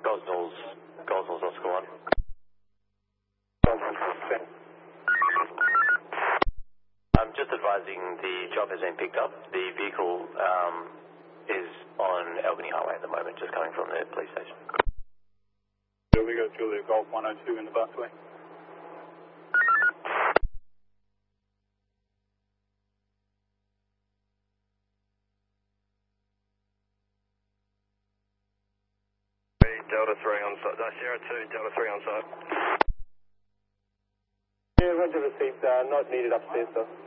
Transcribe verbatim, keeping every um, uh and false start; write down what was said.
Gosnell's, Gosnell's Oscar one. I'm just advising the job has been picked up. The vehicle um, is on Albany Highway at the moment, just coming from the police station. We got Julia Golf one oh two in the busway. Delta three on site. No, Sierra two, Delta three on site. Yeah, roger received. Uh, not needed upstairs, sir.